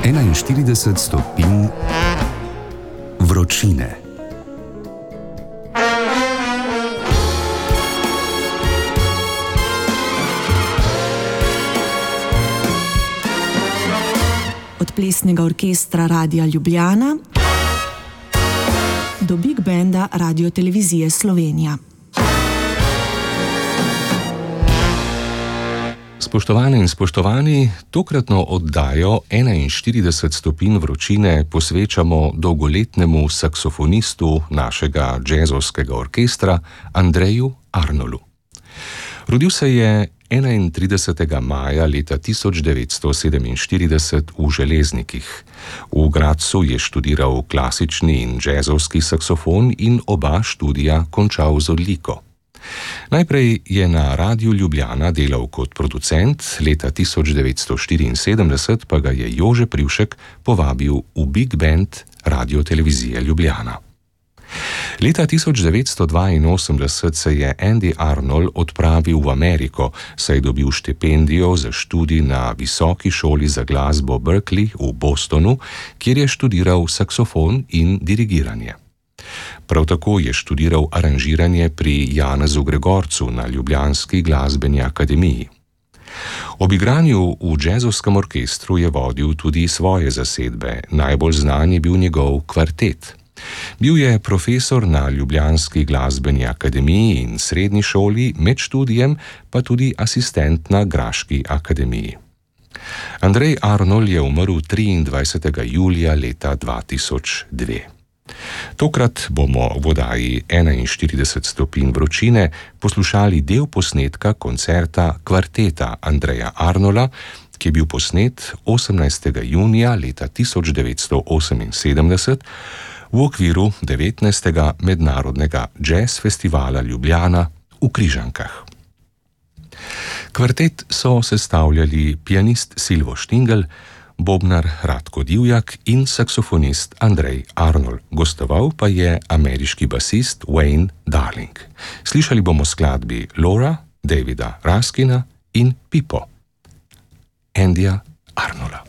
41 stopinj vročine. Od plesnega orkestra Radia Ljubljana do Big Banda Radiotelevizije Slovenija. Spoštovane in spoštovani, tokratno oddajo 41 stopinj vročine posvečamo dolgoletnemu saksofonistu našega džezovskega orkestra Andreju Arnolu. Rodil se je 31. maja leta 1947 v Železnikih. V Gradcu je študiral klasični in džezovski saksofon in oba študija končal z odliko. Najprej je na Radiu Ljubljana delal kot producent, leta 1974 pa ga je Jože Privšek povabil v Big Band Radiotelevizije Ljubljana. Leta 1982 se je Andy Arnold odpravil v Ameriko, saj je dobil štipendijo za študij na Visoki šoli za glasbo Berkeley v Bostonu, kjer je študiral saksofon in dirigiranje. Prav tako je študiral aranžiranje pri Janezu Gregorcu na Ljubljanski glasbeni akademiji. Ob igranju v džezovskem orkestru je vodil tudi svoje zasedbe, najbolj znan je bil njegov kvartet. Bil je profesor na Ljubljanski glasbeni akademiji in srednji šoli, med študijem pa tudi asistent na Graški akademiji. Andrej Arnold je umrl 23. julija leta 2002. Tokrat bomo v oddaji 41 stopinj vročine poslušali del posnetka koncerta kvarteta Andreja Arnolda, ki je bil posnet 18. junija leta 1978 v okviru 19. mednarodnega jazz festivala Ljubljana v Križankah. Kvartet so sestavljali pianist Silvo Štingel, bobnar Ratko Divjak in saksofonist Andrej Arnold. Gostoval pa je ameriški basist Wayne Darling. Slišali bomo skladbi Laura, Davida Raskina in Pipo Andyja Arnolda.